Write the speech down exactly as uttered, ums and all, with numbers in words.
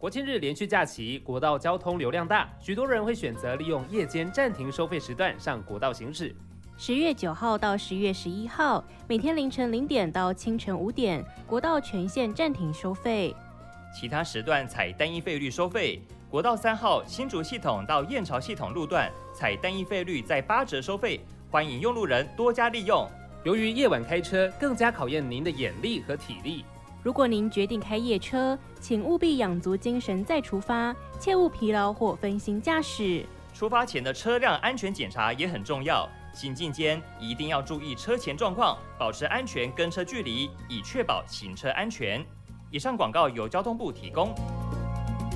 国庆日连续假期，国道交通流量大，许多人会选择利用夜间暂停收费时段上国道行驶。 十月九号到十月十一号，每天凌晨零点到清晨五点，国道全线暂停收费。 其他时段采单一费率收费。国道三号新竹系统到燕巢系统路段采单一费率在八折收费，欢迎用路人多加利用。 由于夜晚开车更加考验您的眼力和体力， 如果您决定开夜车，请务必养足精神再出发，切勿疲劳或分心驾驶。 出发前的车辆安全检查也很重要，行进间一定要注意车前状况，保持安全跟车距离，以确保行车安全。以上广告由交通部提供。